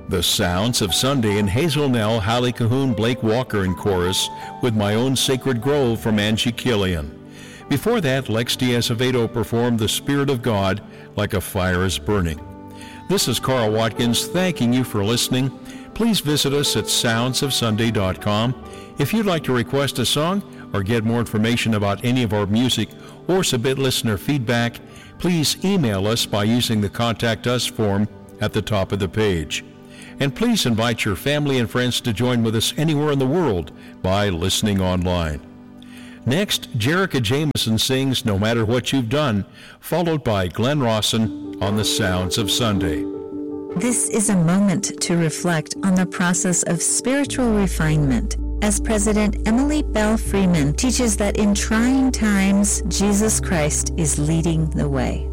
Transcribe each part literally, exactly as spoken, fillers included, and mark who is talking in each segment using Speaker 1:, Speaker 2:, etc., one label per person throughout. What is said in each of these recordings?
Speaker 1: The Sounds of Sunday in Hazel Nell, Hallie Cahoon, Blake Walker in chorus, with My Own Sacred Grove from Angie Killian. Before that, Lex D'Azevedo performed The Spirit of God, Like a Fire is Burning. This is Carl Watkins thanking you for listening. Please visit us at sounds of sunday dot com. If you'd like to request a song or get more information about any of our music or submit listener feedback, please email us by using the Contact Us form at the top of the page. And please invite your family and friends to join with us anywhere in the world by listening online. Next, Jerica Jameson sings No Matter What You've Done, followed by Glenn Rawson on The Sounds of Sunday.
Speaker 2: This is a moment to reflect on the process of spiritual refinement, as President Emily Bell Freeman teaches that in trying times, Jesus Christ is leading the way.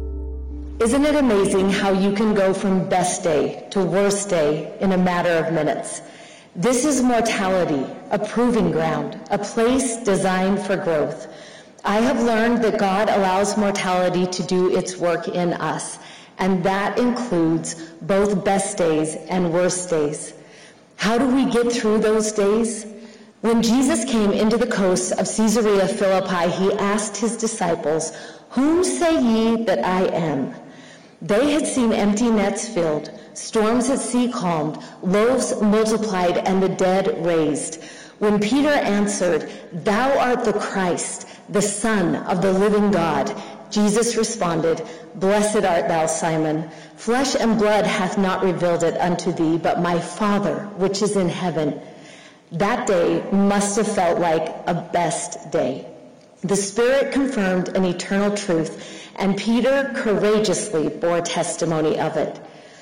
Speaker 3: Isn't it amazing how you can go from best day to worst day in a matter of minutes? This is mortality, a proving ground, a place designed for growth. I have learned that God allows mortality to do its work in us, and that includes both best days and worst days. How do we get through those days? When Jesus came into the coasts of Caesarea Philippi, he asked his disciples, "Whom say ye that I am?" They had seen empty nets filled, storms at sea calmed, loaves multiplied, and the dead raised. When Peter answered, "Thou art the Christ, the Son of the living God," Jesus responded, "Blessed art thou, Simon. Flesh and blood hath not revealed it unto thee, but my Father which is in heaven." That day must have felt like a best day. The Spirit confirmed an eternal truth, and Peter courageously bore testimony of it.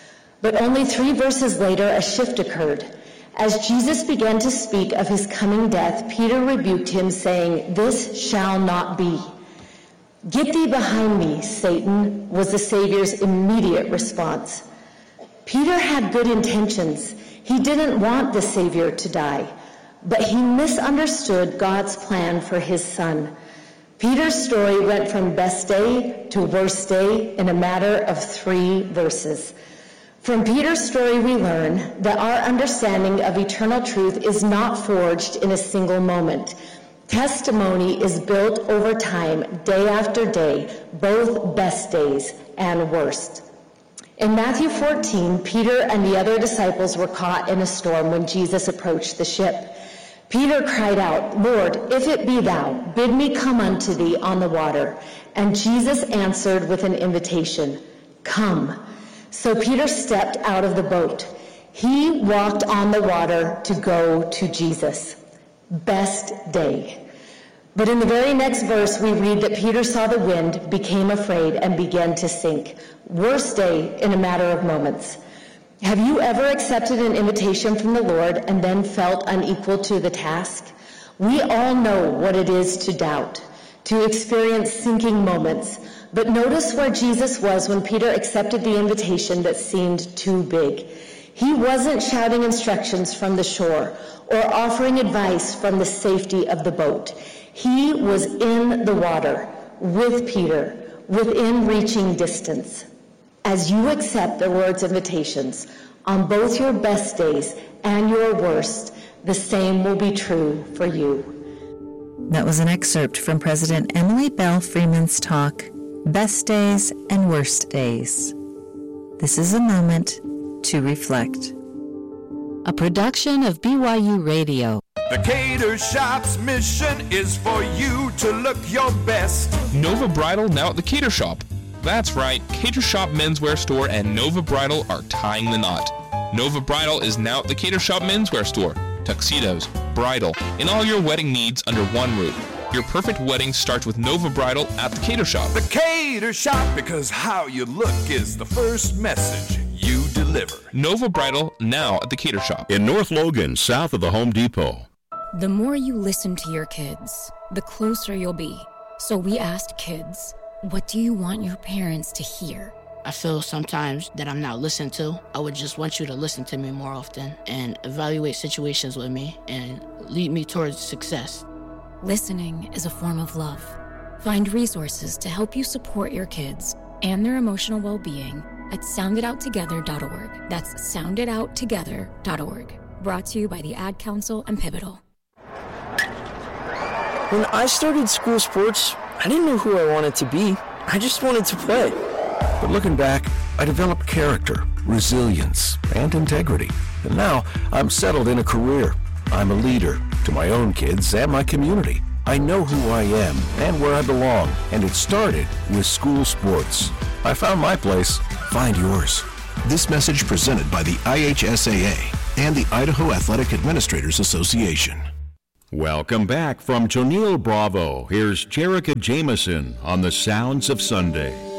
Speaker 3: But only three verses later, a shift occurred. As Jesus began to speak of his coming death, Peter rebuked him, saying, "This shall not be." "Get thee behind me, Satan," was the Savior's immediate response. Peter had good intentions. He didn't want the Savior to die, but he misunderstood God's plan for his Son. Peter's story went from best day to worst day in a matter of three verses. From Peter's story, we learn that our understanding of eternal truth is not forged in a single moment. Testimony is built over time, day after day, both best days and worst. In Matthew fourteen, Peter and the other disciples were caught in a storm when Jesus approached the ship. Peter cried out, "Lord, if it be thou, bid me come unto thee on the water." And Jesus answered with an invitation, "Come." So Peter stepped out of the boat. He walked on the water to go to Jesus. Best day. But in the very next verse, we read that Peter saw the wind, became afraid, and began to sink. Worst day in a matter of moments. Have you ever accepted an invitation from the Lord and then felt unequal to the task? We all know what it is to doubt, to experience sinking moments. But notice where Jesus was when Peter accepted the invitation that seemed too big. He wasn't shouting instructions from the shore or offering advice from the safety of the boat. He was in the water with Peter, within reaching distance. As you accept the Lord's invitations, on both your best days and your worst, the same will be true for you.
Speaker 2: That was an excerpt from President Emily Bell Freeman's talk, Best Days and Worst Days. This is a moment to reflect.
Speaker 4: A production of B Y U Radio.
Speaker 5: The Cater Shop's mission is for you to look your best.
Speaker 6: Nova Bridal now at the Cater Shop. That's right, Cater Shop Menswear Store and Nova Bridal are tying the knot. Nova Bridal is now at the Cater Shop Menswear Store. Tuxedos, bridal, and all your wedding needs under one roof. Your perfect wedding starts with Nova Bridal at the Cater Shop.
Speaker 5: The Cater Shop, because how you look is the first message you deliver.
Speaker 6: Nova Bridal now at the Cater Shop.
Speaker 1: In North Logan, south of the Home Depot.
Speaker 7: The more you listen to your kids, the closer you'll be. So we asked kids, what do you want your parents to hear?
Speaker 8: I feel sometimes that I'm not listened to. I would just want you to listen to me more often and evaluate situations with me and lead me towards success.
Speaker 7: Listening is a form of love. Find resources to help you support your kids and their emotional well-being at sound it out together dot org. That's sound it out together dot org. Brought to you by the Ad Council and Pivotal.
Speaker 9: When I started school sports, I didn't know who I wanted to be. I just wanted to play.
Speaker 10: But looking back, I developed character, resilience, and integrity. And now I'm settled in a career. I'm a leader to my own kids and my community. I know who I am and where I belong, and it started with school sports. I found my place. Find yours.
Speaker 11: This message presented by the I H S A A and the Idaho Athletic Administrators Association.
Speaker 1: Welcome back from Jonil Bravo. Here's Jerica Jameson on the Sounds of Sunday.